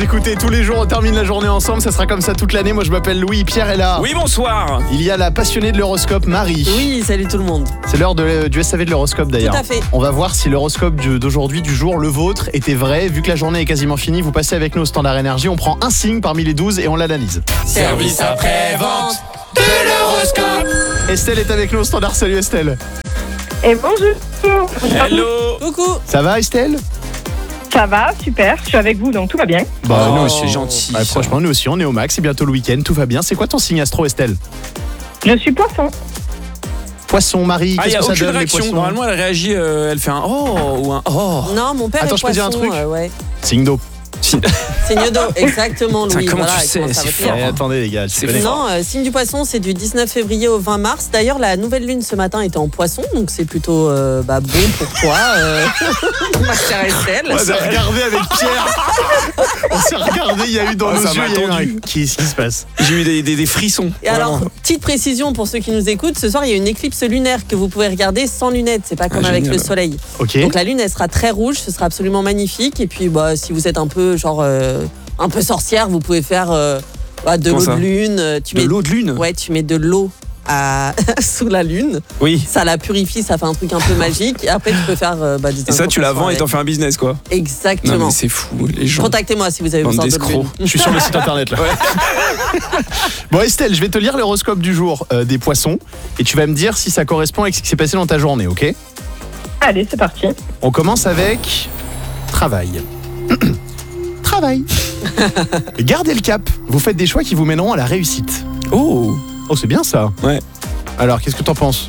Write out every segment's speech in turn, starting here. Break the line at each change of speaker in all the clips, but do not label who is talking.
Écoutez, tous les jours on termine la journée ensemble, ça sera comme ça toute l'année. Moi je m'appelle Louis, Pierre est là.
Oui, bonsoir.
Il y a la passionnée de l'horoscope, Marie.
Oui, salut tout le monde.
C'est l'heure du SAV de l'horoscope d'ailleurs.
Tout à fait.
On va voir si l'horoscope d'aujourd'hui, du jour, le vôtre, était vrai. Vu que la journée est quasiment finie, vous passez avec nous au Standard Énergie. On prend un signe parmi les 12 et on l'analyse.
Service après-vente
de l'horoscope. Estelle est avec nous au Standard. Salut Estelle.
Et bonjour.
Hello.
Coucou.
Ça va Estelle?
Ça va, super, je suis avec vous, donc tout va bien.
Oh, c'est gentil.
Ouais, franchement, nous aussi, on est au max. C'est bientôt le week-end, tout va bien. C'est quoi ton signe astro, Estelle?
Je suis poisson.
Poisson, Marie,
Il n'y
qu'est-ce
a
que ça
aucune
donne les
réaction.
poissons?
Normalement, elle réagit, elle fait un oh ou un oh.
Non, mon père
Attends,
est
je peux dire un
poisson,
truc
ouais.
Signe d'eau.
Signe d'eau, exactement,
Putain,
Louis.
comment
voilà,
tu sais,
comment ça
c'est
va
fort.
tenir.
Attendez les gars,
C'est
je connais.
fort.
Non, signe du poisson, c'est du 19 février au 20 mars. D'ailleurs, la nouvelle lune ce matin était en poisson, donc c'est plutôt bon pour toi, ma chère Estelle.
On s'est regardé avec Pierre. On s'est regardé, il y a eu dans nos
ça
yeux,
m'a
il y a eu
tendu.
Qu'est-ce qui se passe?
J'ai eu des frissons.
Et alors,
Vraiment.
petite précision pour ceux qui nous écoutent, ce soir il y a une éclipse lunaire que vous pouvez regarder sans lunettes, c'est pas comme avec
génial.
le soleil.
Ok.
Donc la lune elle sera très rouge, ce sera absolument magnifique. Et puis si vous êtes un peu un peu sorcière, vous pouvez faire de
Comment
l'eau
ça
de lune.
De l'eau de lune.
Ouais, tu mets de l'eau sous la lune,
Oui.
ça la purifie, ça fait un truc un peu magique. Et après tu peux faire des
Et ça, tu la
incantations
vends et
avec.
t'en fais un business, quoi.
Exactement.
Non, mais c'est fou, les gens.
Contactez-moi si vous avez
Bande
besoin de
d'escrocs.
lune.
Je suis sur le site internet là. Bon Estelle, je vais te lire l'horoscope du jour des poissons et tu vas me dire si ça correspond avec ce qui s'est passé dans ta journée, ok?
Allez, c'est parti.
On commence avec travail. Travail. Gardez le cap. Vous faites des choix qui vous mèneront à la réussite.
Oh.
Oh, c'est bien ça.
Ouais.
Alors, qu'est-ce que t'en penses?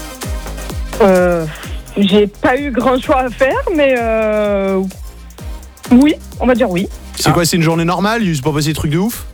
J'ai pas eu grand choix à faire, mais oui, on va dire oui.
C'est quoi, c'est une journée normale? Il s'est pas passé des trucs de ouf?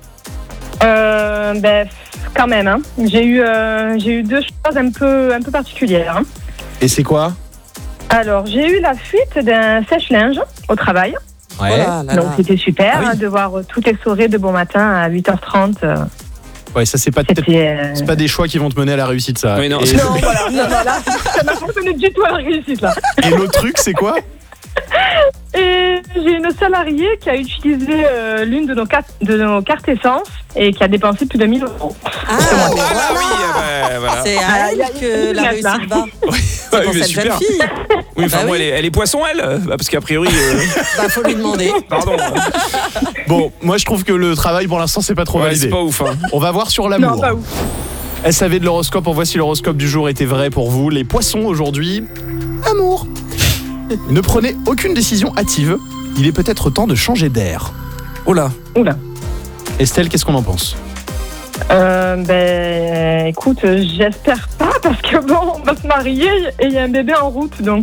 Quand même, hein. J'ai eu deux choses un peu particulières. Hein.
Et c'est quoi?
Alors, j'ai eu la fuite d'un sèche-linge au travail.
Ouais.
Oh là là
Donc,
là.
c'était super
Ah oui.
de voir tout essoré de bon matin à 8h30.
Ouais, ça c'est pas
C'était...
c'est pas des choix qui vont te mener à la réussite, ça.
Oui, non.
Et,
Non, voilà, non, là, ça m'a fonctionné du tout à la réussite, là.
et l'autre truc, c'est quoi?
Et j'ai une salariée qui a utilisé l'une de nos cartes essence et qui a dépensé plus de 1 000 €.
Ah,
Ah
mais
bah
voilà.
oui, voilà.
C'est
Ah,
à
il y a
elle que
une
la
place, là.
réussite va.
Ouais,
C'est pour
mais
cette jeune
super.
fille.
Oui, enfin,
Bah
moi,
oui.
elle est poisson, elle. Parce qu'a priori.
Faut lui demander.
Pardon.
Bon, moi je trouve que le travail pour l'instant c'est pas trop
Ouais,
validé.
c'est pas ouf, hein.
On va voir sur
Non,
l'amour.
pas ouf.
SAV de l'horoscope, on voit si l'horoscope du jour était vrai pour vous. Les poissons aujourd'hui, amour. Ne prenez aucune décision hâtive. Il est peut-être temps de changer d'air.
Oh là.
Oula.
Estelle, qu'est-ce qu'on en pense?
Écoute, j'espère pas parce que bon, on va se marier et il y a un bébé en route, donc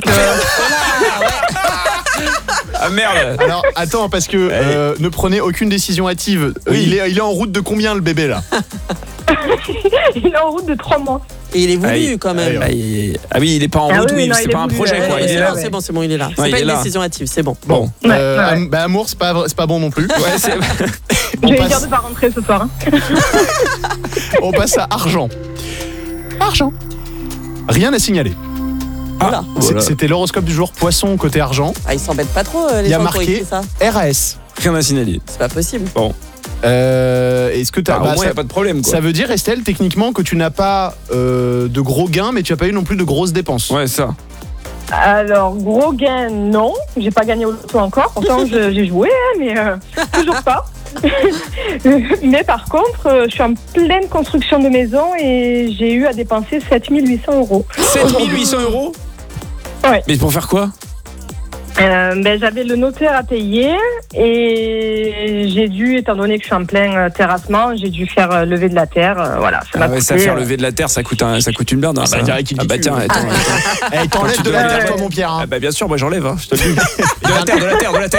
Ah merde.
Alors attends, parce que ne prenez aucune décision hâtive.
Oui.
Il est en route de combien le bébé là?
il est en route de 3 mois.
Et il est voulu
Aïe.
quand même.
Ah oui, il est pas en
Ah
route,
oui,
oui,
non,
c'est
il
pas
est
un
voulu,
projet,
ouais,
quoi.
ouais,
Il est
ouais,
là.
ouais.
C'est bon, il est là.
Ouais,
C'est
il
pas
est
une
là.
décision hâtive, c'est bon.
Bon,
Ouais,
amour, c'est pas bon non plus.
Ouais, c'est.
On
Je vais
passe-
dire de pas rentrer ce soir. Hein.
On passe à argent. Argent. Rien à signaler.
Oula.
Voilà.
C'était l'horoscope du jour poisson côté argent.
Ah, ils s'embêtent pas trop,
Il
les
y a
gens qui ont
marqué
écrit ça.
RAS.
Rien à signaler.
C'est pas possible.
Est-ce que t'as.
Au moins, il n'y a pas de problème, quoi.
Ça veut dire, Estelle, techniquement, que tu n'as pas de gros gains, mais tu n'as pas eu non plus de grosses dépenses.
Ouais, ça.
Alors, gros gain, non. J'ai pas gagné au loto encore. Pourtant, j'ai joué, hein, mais toujours pas. Mais par contre, je suis en pleine construction de maison et j'ai eu à dépenser 7 800 €.
7800 €?
Ouais.
Mais pour faire quoi?
J'avais le notaire à payer et j'ai dû, étant donné que je suis en plein terrassement, j'ai dû faire lever de la terre. Voilà, ça m'a
Ah ouais, ça
coûté,
faire lever de la terre, ça coûte une blinde. hein,
bah,
ça.
dirait qu'il
Ah bah
dit
tiens,
tu.
attends.
Eh, t'enlèves de la
Ouais,
terre,
ouais.
toi, mon Pierre. hein.
Ah bah bien sûr, moi j'enlève, hein, je te le dis. De la terre.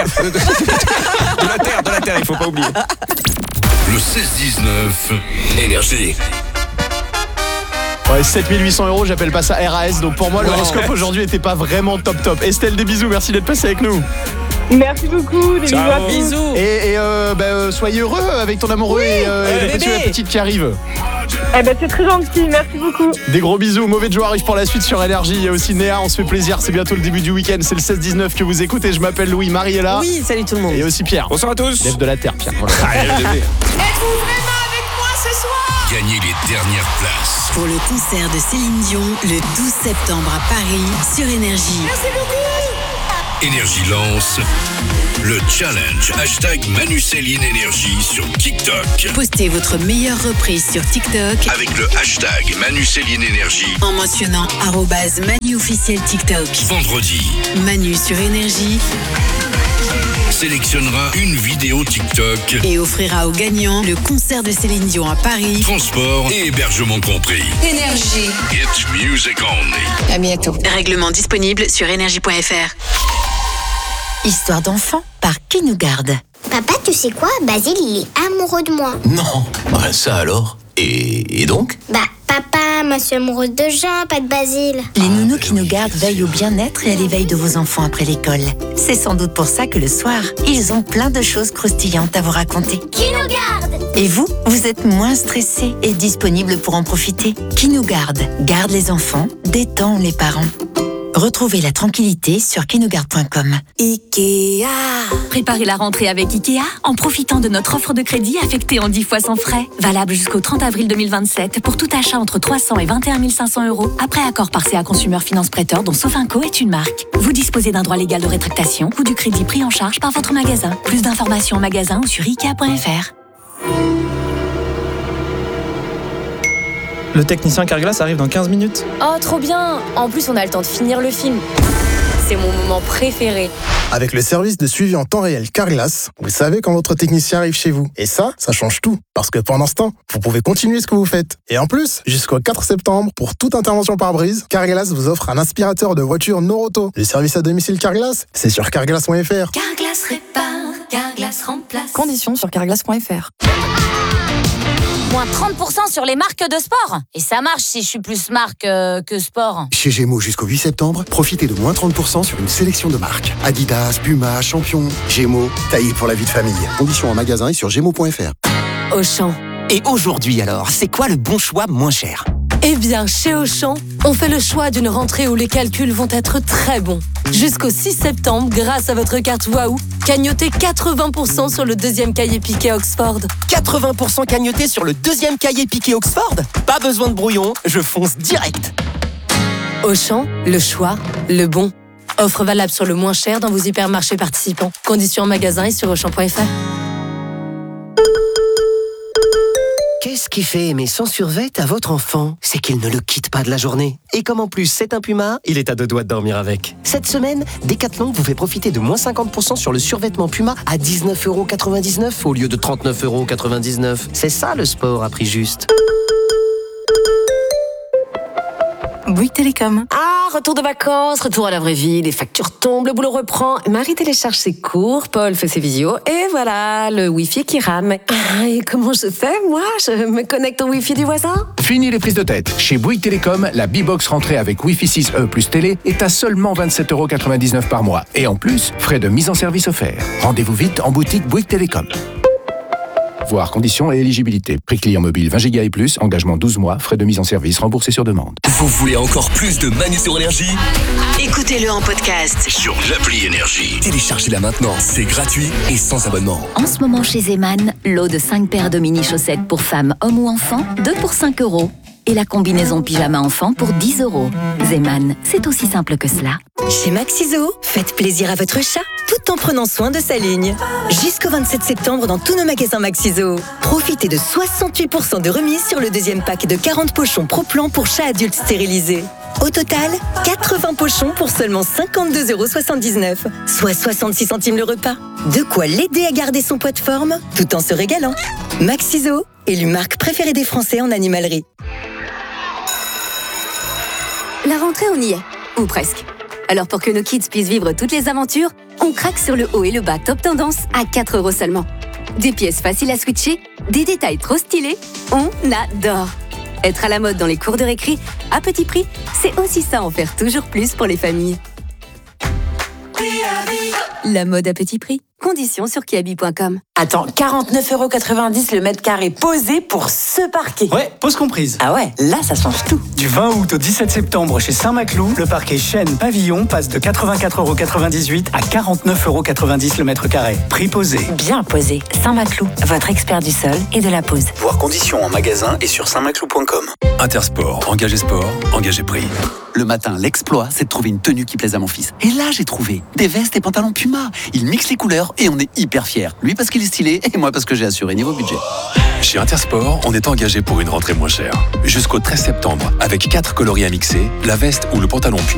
De la terre, il faut pas oublier.
Le 16-19 Énergie.
Ouais, 7800 €, j'appelle pas ça RAS. Donc pour moi, l'horoscope aujourd'hui était pas vraiment top. Estelle, des bisous, merci d'être passée avec nous.
Merci beaucoup, des bisous à
Ciao.
tous.
Bisous.
Et soyez heureux avec ton amoureux et le
le
petit ou la
bébé.
petite qui arrive.
Je
Eh ben, c'est très gentil, merci beaucoup.
Des gros bisous, Mauvais Joe arrive pour la suite sur Énergie. Il y a aussi Néa, on se fait plaisir, c'est bientôt le début du week-end, c'est le 16-19 que vous écoutez. Je m'appelle Louis, Marie est là.
Oui, salut tout le monde.
Et aussi Pierre.
Bonsoir à tous.
Lève de la terre, Pierre.
Allez, le bébé.
Êtes-vous vraiment avec moi ce soir?
Gagnez les dernières places.
Pour le concert de Céline Dion, le 12 septembre à Paris, sur Énergie.
Merci beaucoup.
Énergie lance le challenge #ManuCéline Énergie sur TikTok.
Postez votre meilleure reprise sur TikTok
Avec le hashtag ManuCéline Énergie.
en mentionnant @Manu officiel TikTok.
Vendredi,
Manu sur Énergie
sélectionnera une vidéo TikTok,
et offrira aux gagnants le concert de Céline Dion à Paris.
transport et hébergement compris.
Énergie.
It's music only.
À bientôt. Règlement disponible sur énergie.fr. Histoire d'enfant par Qui nous garde.
Papa, tu sais quoi? Basile, il est amoureux de moi.
Non, bah ça alors. Et donc?
Bah, papa, moi je suis amoureuse de Jean, pas de Basile.
Les nounous Qui nous gardent veillent au bien-être et à l'éveil de vos enfants après l'école. C'est sans doute pour ça que le soir, ils ont plein de choses croustillantes à vous raconter.
Qui nous garde?
Et vous êtes moins stressé et disponible pour en profiter. Qui nous garde les enfants, détend les parents. Retrouvez la tranquillité sur kinougarde.com.
Ikea. Préparez la rentrée avec Ikea en profitant de notre offre de crédit affectée en 10 fois sans frais. Valable jusqu'au 30 avril 2027 pour tout achat entre 300 et 21 500 €. Après accord par CA Consumer Finance Prêteur dont Sofinco est une marque. Vous disposez d'un droit légal de rétractation ou du crédit pris en charge par votre magasin. Plus d'informations en magasin ou sur ikea.fr.
Le technicien Carglass arrive dans 15 minutes.
Oh, trop bien! En plus, on a le temps de finir le film. C'est mon moment préféré.
Avec le service de suivi en temps réel Carglass, vous savez quand votre technicien arrive chez vous. Et ça change tout. Parce que pendant ce temps, vous pouvez continuer ce que vous faites. Et en plus, jusqu'au 4 septembre, pour toute intervention par brise, Carglass vous offre un aspirateur de voiture Noroto. Le service à domicile Carglass, c'est sur carglass.fr.
Carglass répare, Carglass remplace.
Conditions sur carglass.fr.
Moins 30% sur les marques de sport. Et ça marche si je suis plus marque que sport.
Chez Gémeaux jusqu'au 8 septembre, profitez de moins 30% sur une sélection de marques. Adidas, Puma, Champion, Gémeaux, taillé pour la vie de famille. Conditions en magasin et sur gémeaux.fr.
Auchan.
Et aujourd'hui alors, c'est quoi le bon choix moins cher?
Eh bien, chez Auchan, on fait le choix d'une rentrée où les calculs vont être très bons. Jusqu'au 6 septembre, grâce à votre carte Waouh, cagnotez 80% sur le deuxième cahier piqué Oxford.
80% cagnoté sur le deuxième cahier piqué Oxford? Pas besoin de brouillon, je fonce direct.
Auchan, le choix, le bon. Offre valable sur le moins cher dans vos hypermarchés participants. Conditions en magasin et sur auchan.fr.
Qu'est-ce qui fait aimer son survêt à votre enfant? C'est qu'il ne le quitte pas de la journée. Et comme en plus c'est un Puma, il est à 2 doigts de dormir avec. Cette semaine, Decathlon vous fait profiter de moins 50% sur le survêtement Puma à 19,99 € au lieu de 39,99 €. C'est ça le sport à prix juste.
Bouygues Télécom. Ah, retour de vacances, retour à la vraie vie, les factures tombent, le boulot reprend. Marie télécharge ses cours, Paul fait ses visios, et voilà, le Wi-Fi qui rame. Ah, et comment je fais, moi? Je me connecte au Wi-Fi du voisin?
Fini les prises de tête. Chez Bouygues Télécom, la B-Box rentrée avec Wi-Fi 6E plus télé est à seulement 27,99 € par mois. Et en plus, frais de mise en service offerts. Rendez-vous vite en boutique Bouygues Télécom. Voir conditions et éligibilité. Prix client mobile 20 Go et plus, engagement 12 mois, frais de mise en service remboursés sur demande.
Vous voulez encore plus de Manu sur Énergie?
Écoutez-le en podcast.
Sur l'appli Énergie.
Téléchargez-la maintenant, c'est gratuit et sans abonnement.
En ce moment chez Zeman, lot de 5 paires de mini-chaussettes pour femmes, hommes ou enfants, 2 pour 5 €. Et la combinaison pyjama enfant pour 10 €. Zeman, c'est aussi simple que cela.
Chez Maxiso, faites plaisir à votre chat tout en prenant soin de sa ligne. Jusqu'au 27 septembre dans tous nos magasins Maxiso. Profitez de 68% de remise sur le deuxième pack de 40 pochons Pro-Plan pour chats adultes stérilisés. Au total, 80 pochons pour seulement 52,79 €, soit 66 centimes le repas. De quoi l'aider à garder son poids de forme tout en se régalant. Maxiso, élue marque préférée des Français en animalerie.
La rentrée, on y est. Ou presque. Alors pour que nos kids puissent vivre toutes les aventures, on craque sur le haut et le bas top tendance à 4 € seulement. Des pièces faciles à switcher, des détails trop stylés, on adore. Être à la mode dans les cours de récré, à petit prix, c'est aussi ça en faire toujours plus pour les familles. La mode à petit prix. Conditions sur kiabi.com.
Attends, 49,90€ le mètre carré posé pour ce parquet.
Ouais, pause comprise.
Ah ouais, là ça change tout.
Du 20 août au 17 septembre chez Saint-Maclou, le parquet chêne pavillon passe de 84,98€ à 49,90€ le mètre carré. Prix posé.
Bien posé. Saint-Maclou, votre expert du sol et de la pose.
Voir conditions en magasin et sur saintmaclou.com.
Intersport, engagé sport, engagé prix.
Le matin, l'exploit, c'est de trouver une tenue qui plaise à mon fils. Et là, j'ai trouvé des vestes et pantalons Puma. Il mixe les couleurs et on est hyper fiers. Lui parce qu'il est stylé et moi parce que j'ai assuré niveau budget.
Chez Intersport, on est engagé pour une rentrée moins chère. Jusqu'au 13 septembre, avec 4 coloris à mixer, la veste ou le pantalon Puma